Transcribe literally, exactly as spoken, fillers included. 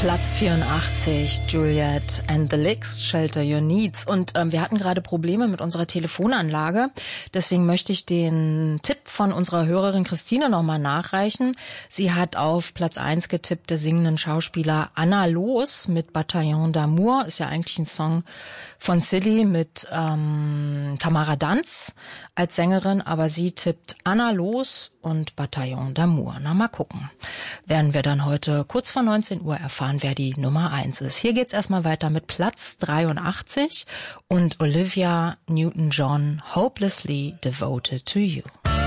Platz vierundachtzig, Juliet and the Licks, Shelter Your Needs. Und ähm, wir hatten gerade Probleme mit unserer Telefonanlage. Deswegen möchte ich den Tipp von unserer Hörerin Christine nochmal nachreichen. Sie hat auf Platz eins getippt, der singenden Schauspieler Anna Loos mit Bataillon d'Amour. Ist ja eigentlich ein Song von Silly mit ähm, Tamara Danz als Sängerin. Aber sie tippt Anna Loos und Bataillon d'Amour. Na, mal gucken. Werden wir dann heute kurz vor neunzehn Uhr erfahren, wer die Nummer eins ist. Hier geht's erstmal weiter mit Platz dreiundachtzig und Olivia Newton-John, Hopelessly Devoted to You.